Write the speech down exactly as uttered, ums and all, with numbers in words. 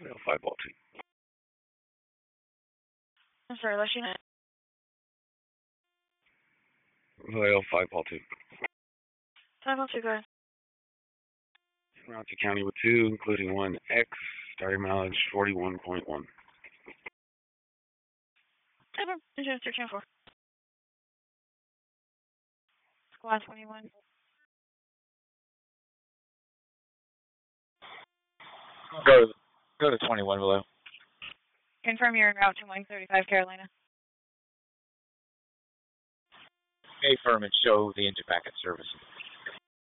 Royal five ball two. I'm sorry, let's you know. Royal five ball two. five ball two, go ahead. Route to county with two, including one X, starting mileage forty-one point one. Over. Insurance thirteen four. Squad twenty-one. Go to, go to twenty-one below. Confirm you're en route to one thirty-five Carolina. Affirm and show the engine packet service.